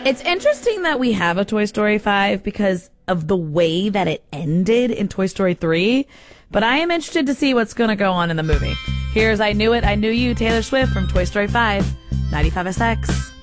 It's interesting that we have a Toy Story 5 because of the way that it ended in Toy Story 3, but I am interested to see what's going to go on in the movie. Here's I Knew It, I Knew You, Taylor Swift from Toy Story 5, 95SX.